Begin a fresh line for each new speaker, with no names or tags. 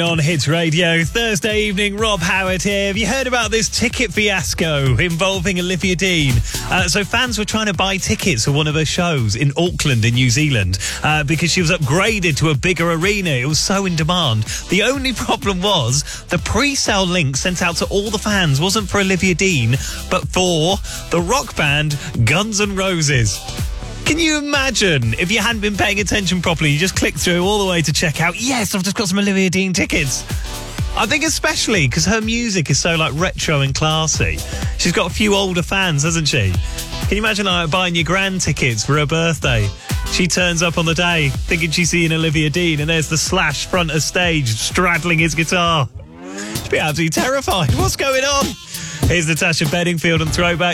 On Hits Radio, Thursday evening, Rob Howard here. Have you heard about this ticket fiasco involving Olivia Dean? So fans were trying to buy tickets for one of her shows in Auckland in New Zealand because she was upgraded to a bigger arena. It was so in demand. The only problem was the pre-sale link sent out to all the fans wasn't for Olivia Dean, but for the rock band Guns N' Roses. Can you imagine if you hadn't been paying attention properly, you just clicked through all the way to check out, yes, I've just got some Olivia Dean tickets. I think especially because her music is so like retro and classy. She's got a few older fans, hasn't she? Can you imagine like buying your grand tickets for her birthday? She turns up on the day thinking she's seeing Olivia Dean and there's the Slash front of stage straddling his guitar. She'd be absolutely terrified. What's going on? Here's Natasha Bedingfield and Throwback.